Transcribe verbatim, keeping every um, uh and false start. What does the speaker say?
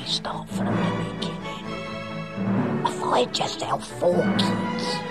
start from the beginning. If I just help four kids